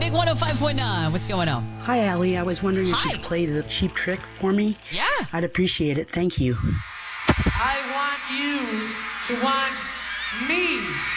Big 105.9. What's going on? Hi, Allie. I was wondering if Hi. you could play the Cheap Trick for me. Yeah. I'd appreciate it. Thank you. I want you to want me.